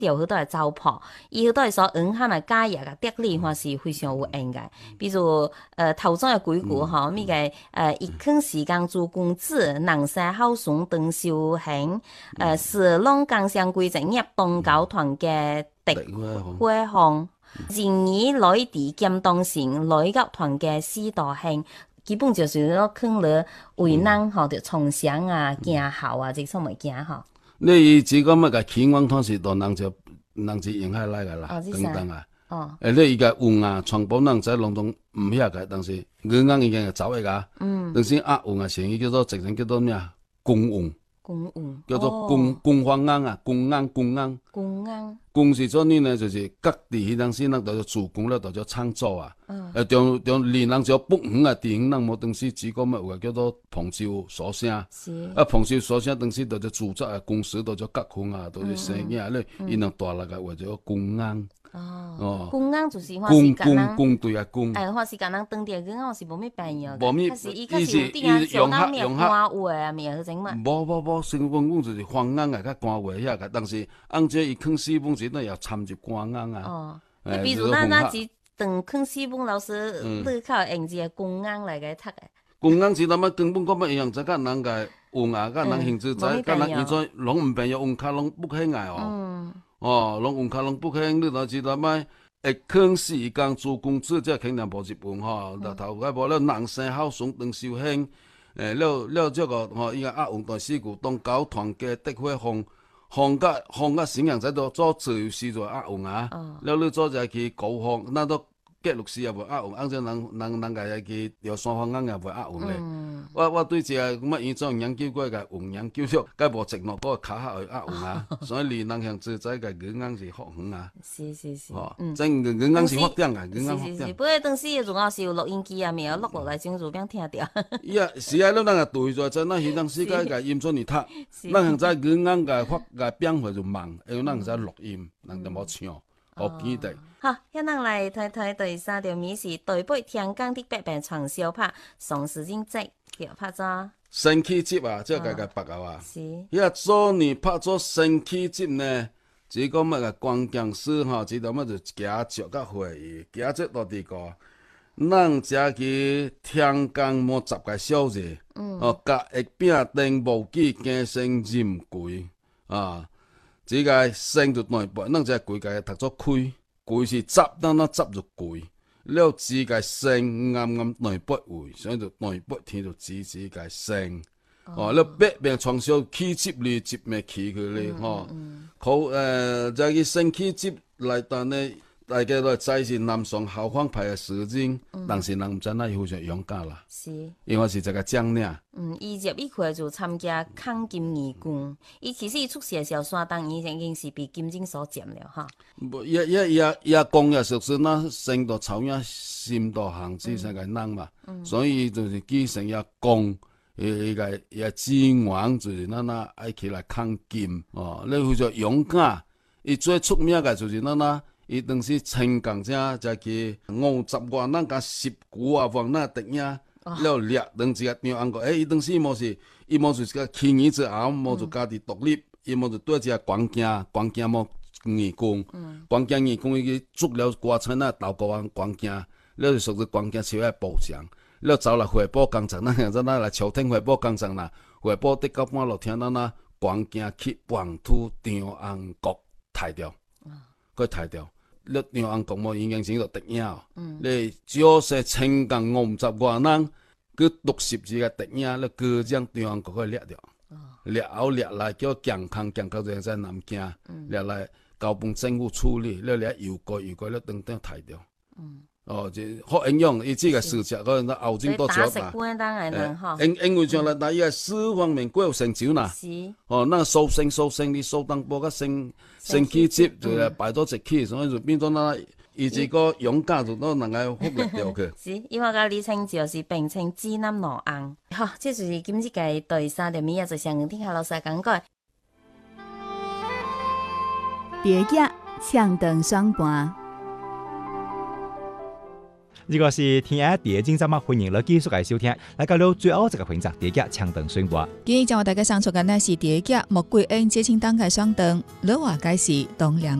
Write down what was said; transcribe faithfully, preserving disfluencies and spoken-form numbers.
調好多嘅糟粕，伊好多係所隱含嘅假藥嘅得理話是非常有用嘅。比如呃頭先嘅幾句吼，咪嘅呃一坑時間做公子，能生好送鄧小興，呃是浪江相歸正業東搞團嘅敵輝煌，然而來地劍當成來甲團嘅四大興。基本就是攞坑咗為人吼，就從商啊、行校啊，這種物件吼。 你只講乜個起源當時都人就人就沿海來個啦，廣東啊。哦。誒，你依個運啊，全部人在龍洞唔曉個，但是佢啱已經係走嚟個。嗯。但是亞運啊，成日叫做直情叫做咩啊？公運。公運。叫做公公方啱啊，公啱公啱。公啱。公是做呢呢，就是各地迄陣時呢，就做工咧，就做創作啊。嗯。誒，將將連人就北園啊，電影人冇當時只講乜話叫做彭照所聲。是。啊，彭照所聲當時就做組織啊，公司就做結婚啊，都是生意啊咧，伊能大力個或者公啱。哦。哦。公啱就是話是講人。公公對啊公。誒，話是講人當地嘅公是冇咩朋友。冇咩。伊是伊開始有啲啊，上南面官話啊，面去整嘛。冇冇冇，成分講就是方啱啊，甲官話遐個，但是按這伊坑西風時呢，要參入官啱啊。哦。誒，比如咱那是當坑西風老師，你靠用一個公啱來個讀嘅。公啱是咱們根本講乜樣，就甲人個運啊，甲人興趣在，甲人現在攏唔朋友，運卡攏不興愛哦。嗯。哦，攏運卡攏不興，你就知道咪？一坑時間做公子，即係肯定無一半吼。頭頭個無了人生好送鄧小興，誒了了這個吼，伊個亞運大事故當搞團結得會紅。放個放個新人仔度做自由時做亞運啊，了你做就去高放，那都結律師也無亞運，按照人人人家去有雙方啱也無亞運咧。我我對這個咁啊，以前研究過個運研究咗，該無承諾嗰個卡下去亞運啊，所以離人向自在個語言是學遠啊。是是是，嗯，真語語言是發展啊，語言發展。是是是，不過當時嘅重要是有錄音機啊，未有錄落來先做邊聽掉。伊啊是啊，咱啊對咗，真係當時個個音準你讀，咱現在語言個發個變化就慢，因為咱現在錄音，人就冇唱，好記得。好，遐咱來睇睇第三條咪是台北天港的北平長燒拍雙十節叫拍咗新起節啊，即係個個白牛啊。是。遐昨年拍咗新起節呢，只講乜個關鍵詞吼，只到乜就加著個會議，加著到啲個，咱只去天港冇十個小時，哦，甲一邊頂無記驚聲任貴啊，只個升就內部，咱只貴個讀作虧。貴是執，咱那執就貴，了自個升啱啱內北位，所以就內北天就自自個升。哦，了北邊創燒起接哩，接咩起佢哩？吼，好誒，再去升起接來，但呢大家都知是南宋後方派嘅事情，但是人唔知那非常勇敢啦。是，因為是一個將領。嗯，伊入一開就參加抗金義軍，伊其實伊出事嘅時候，山東已經是被金軍所佔了哈。不，也也也也講也就是那升到朝野心到行之上嘅人嘛，所以就是繼承也講，誒個也支援就是那那愛起來抗金哦，你非常勇敢，伊最出名嘅就是那那。伊當時清江者就去五十外人甲十股啊，往那敵影了掠，當時個張安國，誒，伊當時冇是，伊冇就是個起義之後，冇就家己獨立，伊冇就對只關鏡，關鏡冇義工，關鏡義工伊去捉了瓜村啊，鬥過安關鏡，了就屬於關鏡朝下部長，了走來回報工廠，咱現在咱來朝廷回報工廠啦，回報得到半路聽咱那關鏡去黃土張安國抬掉，佢抬掉。你張安國冇已經成咗敵影哦，你少說清江五十外人，佢六十幾個敵影，你佢將張安國去掠掉，掠後掠來叫健康健康在在南京，掠來交幫政府處理，你掠又過又過，你等等抬掉。哦，就好影響，伊這個事情可能後勁都少啦。因因為像啦，嗱，伊個四方面各有成就啦。哦，那收成收成，你收當波個升升起節就係擺到一起，所以就變咗那伊這個勇敢就都能夠忽略掉佢。是，因為個昵稱就是並稱指南羅安。好，這就是今日嘅第三條咪，就上聽下老師講過。 蝶仔唱斷雙盤。 如果是天下第一精節目，歡迎你繼續嚟收聽。嚟到到最後一個環節，第一個長凳宣佈。 今日將為大家送出嘅呢是第一個莫桂英節慶檔嘅雙燈，老話解釋當亮。